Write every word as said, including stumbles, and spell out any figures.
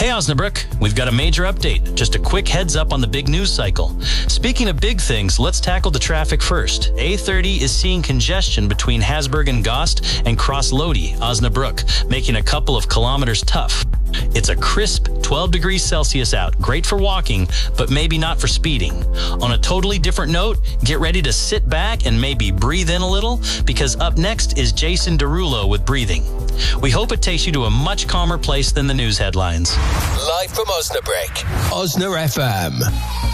Hey Osnabrück, we've got a major update. Just a quick heads up on the big news cycle. Speaking of big things, let's tackle the traffic first. A thirty is seeing congestion between Hasburg and Gost and Cross Lodi, Osnabrück, making a couple of kilometers tough. It's a crisp twelve degrees Celsius out, great for walking, but maybe not for speeding. On a totally different note, get ready to sit back and maybe breathe in a little, because up next is Jason Derulo with Breathing. We hope it takes you to a much calmer place than the news headlines. Live from Osnabrück, Osna F M.